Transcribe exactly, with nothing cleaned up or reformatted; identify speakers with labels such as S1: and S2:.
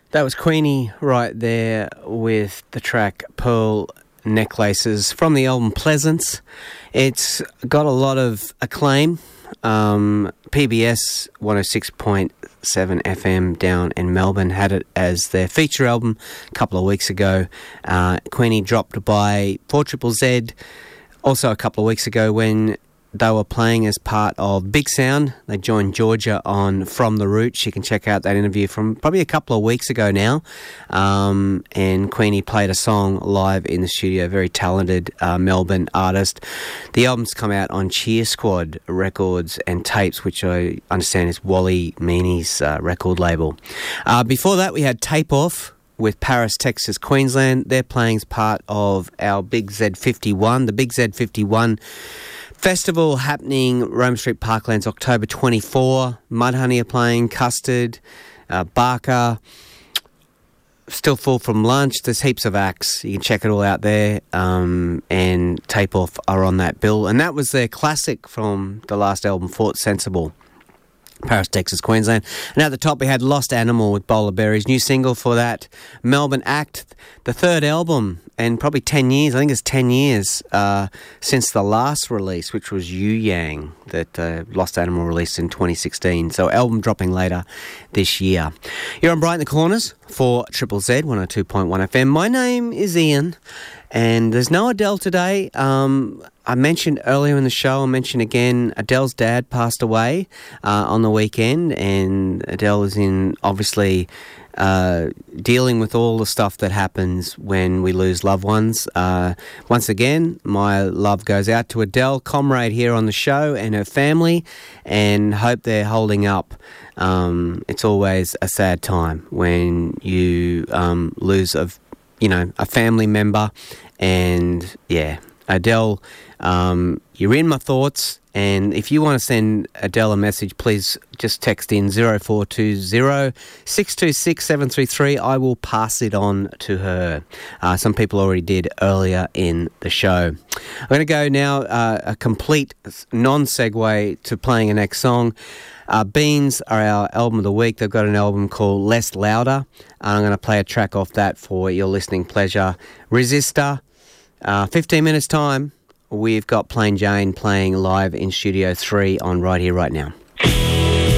S1: That was Queenie right there with the track Pearl Necklaces from the album Pleasance. It's got a lot of acclaim. Um, P B S one oh six point seven F M down in Melbourne had it as their feature album a couple of weeks ago. Uh, Queenie dropped by four Z Z also a couple of weeks ago when they were playing as part of Big Sound. They joined Georgia on From the Roots. You can check out that interview from probably a couple of weeks ago now. Um, and Queenie played a song live in the studio. Very talented uh, Melbourne artist. The album's come out on Cheer Squad Records and Tapes, which I understand is Wally Meany's uh, record label. Uh, before that, we had Tape Off with Paris, Texas, Queensland. They're playing as part of our Big Z fifty-one. The Big Z fifty-one Festival happening Rome Street Parklands October twenty-fourth. Mudhoney are playing, Custard, uh, Barker, Still Full from Lunch. There's heaps of acts. You can check it all out there. Um, and Tape Off are on that bill. And that was their classic from the last album, Fort Sensible. Paris, Texas, Queensland. And at the top we had Lost Animal with Bowl of Berries. New single for that Melbourne act. The third album and probably ten years, I think it's ten years uh, since the last release, which was Yu Yang, that uh, Lost Animal released in twenty sixteen. So album dropping later this year. You're on Brighten the Corners for Triple Z, one oh two point one F M. My name is Ian, and there's no Adele today. Um, I mentioned earlier in the show, I mentioned again, Adele's dad passed away uh, on the weekend, and Adele is in, obviously, uh, dealing with all the stuff that happens when we lose loved ones. Uh, once again, my love goes out to Adele, comrade here on the show, and her family, and hope they're holding up. Um, it's always a sad time when you um, lose a, you know, a family member, and yeah, Adele, um, you're in my thoughts, and if you want to send Adele a message, please just text in zero four two zero, six two six, seven three three. I will pass it on to her. Uh, some people already did earlier in the show. I'm going to go now, uh, a complete non-segue to playing a next song. Uh, Beans are our album of the week. They've got an album called Less Louder. I'm going to play a track off that for your listening pleasure. Resistor. Uh, fifteen minutes time, we've got Plain Jane playing live in Studio three on Right Here, Right Now.